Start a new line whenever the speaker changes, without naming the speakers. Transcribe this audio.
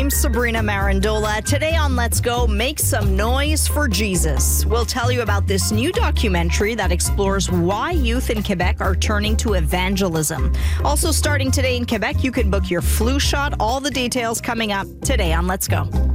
I'm Sabrina Marandola. Today on Let's Go, make some noise for Jesus. We'll tell you about this new documentary that explores why youth in Quebec are turning to evangelism. Also starting today in Quebec, you can book your flu shot. All the details coming up today on Let's Go.